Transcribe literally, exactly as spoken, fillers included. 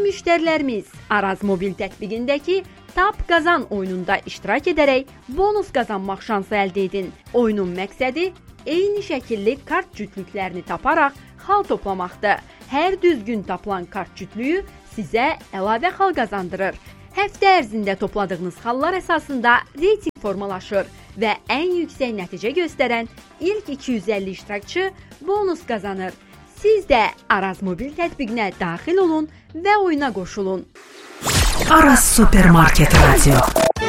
müştərilərimiz Araz mobil tətbiqindəki Tap Qazan oyununda iştirak edərək bonus qazanmaq şansı əldə edin. Oyunun məqsədi eyni şəkilli kart cütlüklərini taparaq xal toplamaqdır. Hər düzgün tapılan kart cütlüyü sizə əlavə xal qazandırır. Həftə ərzində topladığınız xallar əsasında reyting formalaşır və ən yüksək nəticə göstərən ilk iki yüz əlli iştirakçı bonus qazanır. Siz də Araz mobil tətbiqinə daxil olun və oyuna qoşulun. Araz Supermarket Radio.